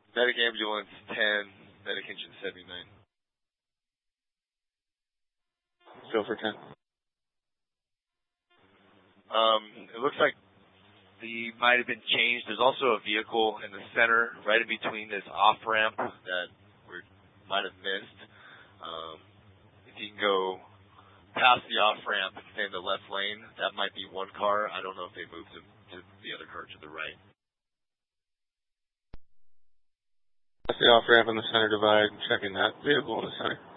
Medic ambulance 10, medic engine 79. Go for 10. It looks like the might have been changed. There's also a vehicle in the center, right in between this off-ramp that we might have missed. If you can go past the off-ramp and stay in the left lane, that might be one car. I don't know if they moved to the other car to the right. That's the off-ramp in the center divide, checking that vehicle in the center.